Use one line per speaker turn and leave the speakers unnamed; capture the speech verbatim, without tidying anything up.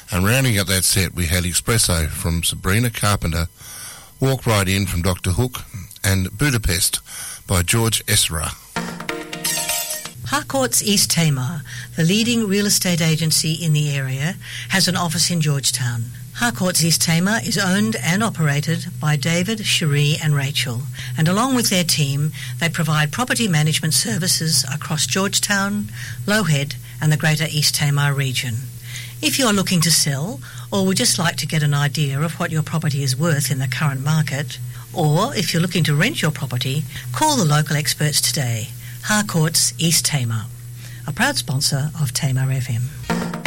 And rounding up that set, we had Espresso from Sabrina Carpenter, Walk Right In from Doctor Hook, and Budapest by George Ezra.
Harcourts East Tamar, the leading real estate agency in the area, has an office in Georgetown. Harcourts East Tamar is owned and operated by David, Cherie and Rachel, and along with their team, they provide property management services across Georgetown, Lowhead and the Greater East Tamar region. If you're looking to sell or would just like to get an idea of what your property is worth in the current market, or if you're looking to rent your property, call the local experts today. Harcourts East Tamar, a proud sponsor of Tamar F M.